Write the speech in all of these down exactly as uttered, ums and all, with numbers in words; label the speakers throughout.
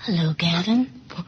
Speaker 1: Hello, Gavin.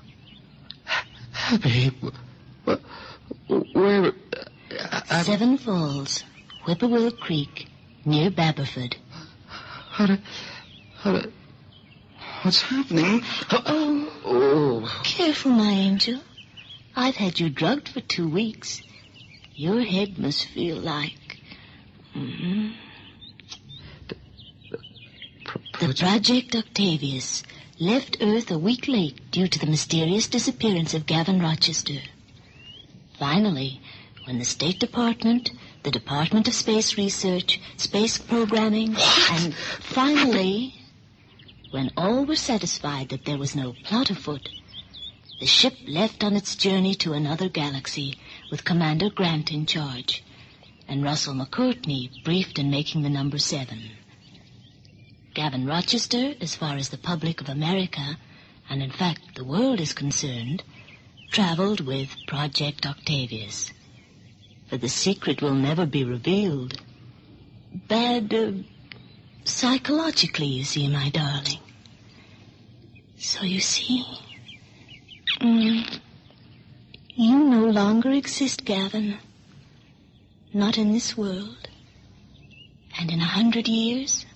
Speaker 2: Abby, where... I...
Speaker 1: Seven Falls, Whippoorwill Creek, near Baberford.
Speaker 2: How did... How did... What's happening?
Speaker 1: Oh.
Speaker 2: Oh.
Speaker 1: Careful, my angel. I've had you drugged for two weeks. Your head must feel like... Mm-hmm.
Speaker 2: The, the,
Speaker 1: pro- the Project Octavius left Earth a week late due to the mysterious disappearance of Gavin Rochester. Finally, when the State Department, the Department of Space Research, Space Programming,
Speaker 2: what?
Speaker 1: and finally, when all were satisfied that there was no plot afoot, the ship left on its journey to another galaxy with Commander Grant in charge, and Russell McCourtney briefed in making the number seven. Gavin Rochester, as far as the public of America, and in fact the world is concerned, traveled with Project Octavius. For the secret will never be revealed. Bad, uh, psychologically, you see, my darling. So you see, mm, you no longer exist, Gavin. Not in this world. And in a hundred years,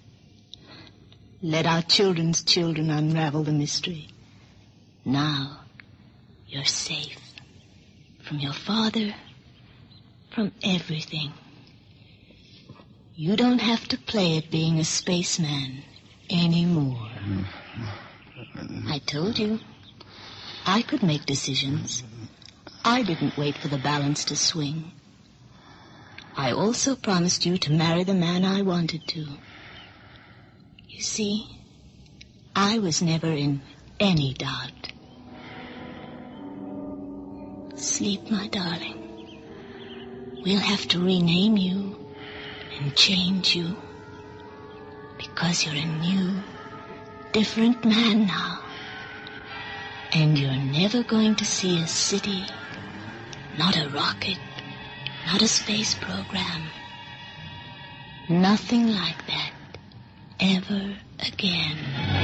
Speaker 1: let our children's children unravel the mystery. Now, you're safe. From your father, from everything. You don't have to play at being a spaceman anymore. I told you, I could make decisions. I didn't wait for the balance to swing. I also promised you to marry the man I wanted to. You see, I was never in any doubt. Sleep, my darling. We'll have to rename you and change you because you're a new, different man now. And you're never going to see a city, not a rocket, not a space program. Nothing like that ever again.